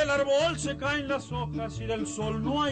del árbol se caen las hojas y del sol no hay